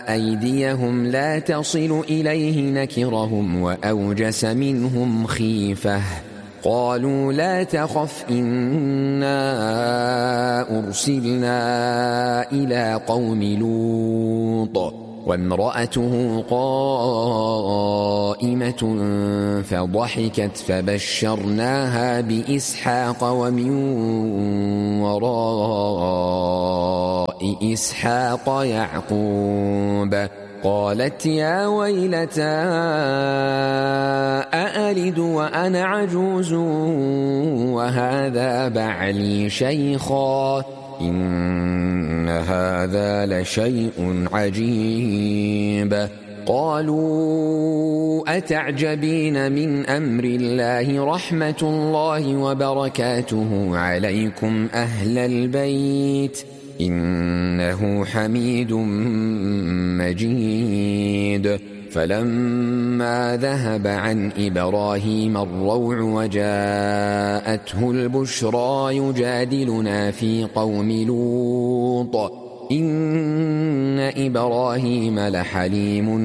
أيديهم لا تصل إليه نكرهم وأوجس منهم خيفة. قالوا لا تخف إنا أرسلنا إلى قوم لوط وامرأته قائمة فضحكت فبشرناها بإسحاق ومن وراء إسحاق يعقوب. قالت يا ويلتى أألد وأنا عجوز وهذا بعلي شيخا إن هذا لشيء عجيب. قالوا أتعجبين من أمر الله رحمة الله وبركاته عليكم أهل البيت إنه حميد مجيد. فلما ذهب عن إبراهيم الروع وجاءته البشرى يجادلنا في قوم لوط إن إبراهيم لحليم